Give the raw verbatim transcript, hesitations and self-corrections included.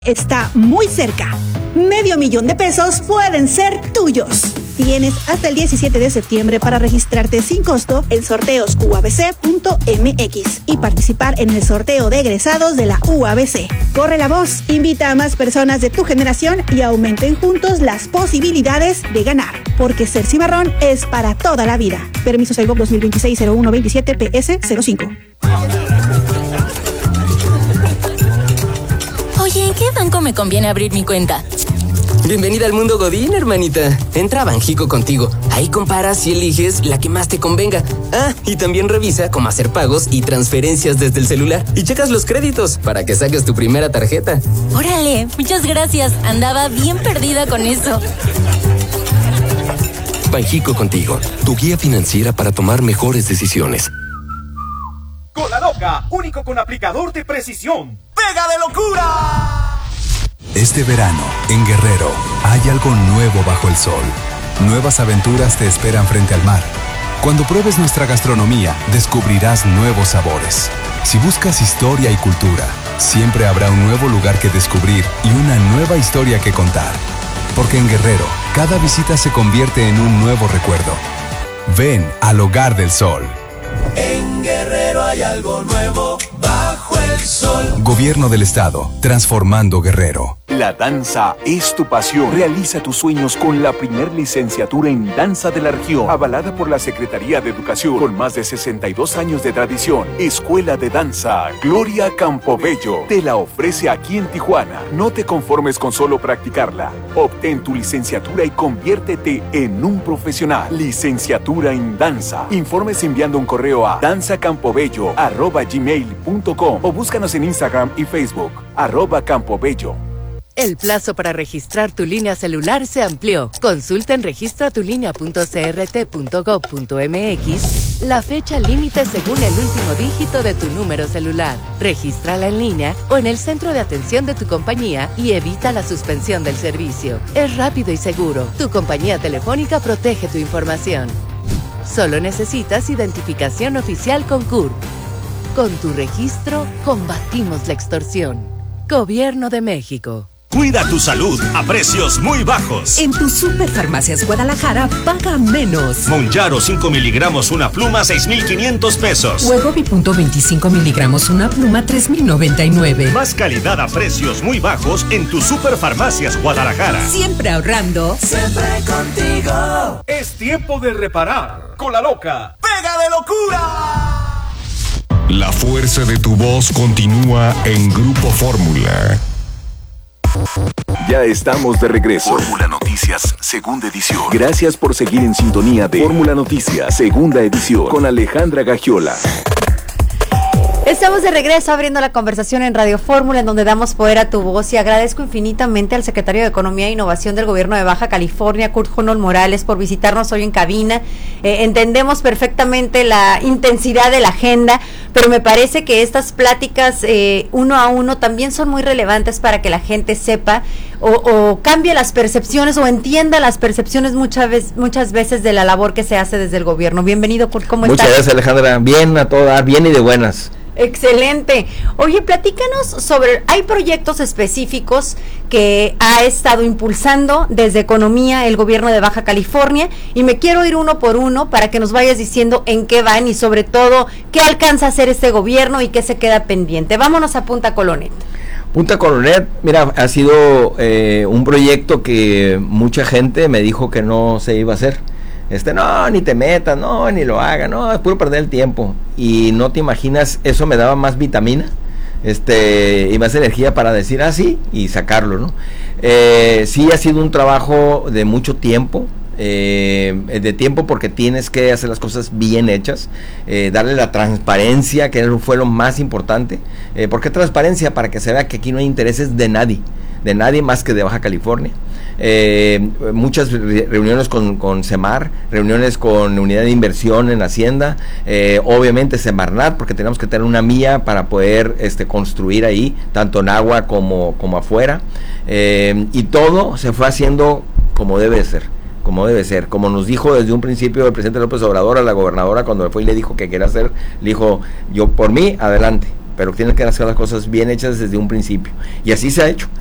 Está muy cerca. Medio millón de pesos pueden ser tuyos. Tienes hasta el diecisiete de septiembre para registrarte sin costo en sorteos u a b c punto m x y participar en el sorteo de egresados de la U A B C. Corre la voz, invita a más personas de tu generación y aumenten juntos las posibilidades de ganar. Porque ser cimarrón es para toda la vida. Permiso Segov dos mil veintiséis cero uno veintisiete P S cero cinco. Oye, ¿en qué banco me conviene abrir mi cuenta? Bienvenida al mundo Godín, hermanita. Entra a Banjico contigo. Ahí comparas y eliges la que más te convenga. Ah, y también revisa cómo hacer pagos y transferencias desde el celular. Y checas los créditos para que saques tu primera tarjeta. Órale, muchas gracias. Andaba bien perdida con eso. Banjico contigo, tu guía financiera para tomar mejores decisiones. Cola Loca, único con aplicador de precisión. ¡Pega de locura! Este verano, en Guerrero, hay algo nuevo bajo el sol. Nuevas aventuras te esperan frente al mar. Cuando pruebes nuestra gastronomía, descubrirás nuevos sabores. Si buscas historia y cultura, siempre habrá un nuevo lugar que descubrir y una nueva historia que contar. Porque en Guerrero, cada visita se convierte en un nuevo recuerdo. Ven al Hogar del Sol. En Guerrero hay algo nuevo bajo el sol. Gobierno del Estado, transformando Guerrero. La danza es tu pasión. Realiza tus sueños con la primer licenciatura en danza de la región, avalada por la Secretaría de Educación, con más de sesenta y dos años de tradición. Escuela de Danza Gloria Campobello te la ofrece aquí en Tijuana. No te conformes con solo practicarla. Obtén tu licenciatura y conviértete en un profesional. Licenciatura en danza. Informes enviando un correo a danzacampobello arroba gmail punto com o búscanos en Instagram y Facebook arroba campobello. El plazo para registrar tu línea celular se amplió. Consulta en registra tu línea punto c r t punto gov punto m x la fecha límite según el último dígito de tu número celular. Regístrala en línea o en el centro de atención de tu compañía y evita la suspensión del servicio. Es rápido y seguro. Tu compañía telefónica protege tu información. Solo necesitas identificación oficial con C U R P. Con tu registro, combatimos la extorsión. Gobierno de México. Cuida tu salud a precios muy bajos. En tu Superfarmacias Guadalajara, paga menos. Monjaro cinco miligramos una pluma, seis mil quinientos pesos. Wegovy punto veinticinco miligramos una pluma, tres mil noventa y nueve. Más calidad a precios muy bajos en tu Superfarmacias Guadalajara. Siempre ahorrando. Siempre contigo. Es tiempo de reparar. Cola Loca, ¡pega de locura! La fuerza de tu voz continúa en Grupo Fórmula. Ya estamos de regreso. Fórmula Noticias, segunda edición. Gracias por seguir en sintonía de Fórmula Noticias, segunda edición, con Alejandra Gagiola. Estamos de regreso abriendo la conversación en Radio Fórmula, en donde damos poder a tu voz, y agradezco infinitamente al secretario de Economía e Innovación del Gobierno de Baja California, Kurt Jonold Morales, por visitarnos hoy en cabina. Eh, entendemos perfectamente la intensidad de la agenda, pero me parece que estas pláticas eh, uno a uno también son muy relevantes para que la gente sepa o, o cambie las percepciones o entienda las percepciones muchas veces, muchas veces de la labor que se hace desde el gobierno. Bienvenido, Kurt, ¿cómo estás? Muchas gracias, Alejandra. Bien a todas, bien y de buenas. Excelente. Oye, platícanos sobre, hay proyectos específicos que ha estado impulsando desde Economía el gobierno de Baja California, y me quiero ir uno por uno para que nos vayas diciendo en qué van y sobre todo qué alcanza a hacer este gobierno y qué se queda pendiente. Vámonos a Punta Colonet. Punta Colonet, mira, ha sido eh, un proyecto que mucha gente me dijo que no se iba a hacer. Este, no, ni te metas, no, ni lo hagas, no, es puro perder el tiempo. Y no te imaginas, eso me daba más vitamina, este, y más energía para decir, ah, sí, y sacarlo, ¿no? Eh, sí ha sido un trabajo de mucho tiempo, eh, de tiempo porque tienes que hacer las cosas bien hechas, eh, darle la transparencia, que fue lo más importante. Eh, ¿Por qué transparencia? Para que se vea que aquí no hay intereses de nadie, de nadie más que de Baja California. Eh, muchas reuniones con, con Semar, reuniones con Unidad de Inversión en Hacienda, eh, obviamente Semarnat, porque tenemos que tener una mía para poder este, construir ahí, tanto en agua como, como afuera, eh, y todo se fue haciendo como debe ser, como debe ser, como nos dijo desde un principio el presidente López Obrador a la gobernadora cuando fue y le dijo que quería hacer, le dijo, yo por mí, adelante, pero tienen que hacer las cosas bien hechas desde un principio, y así se ha hecho.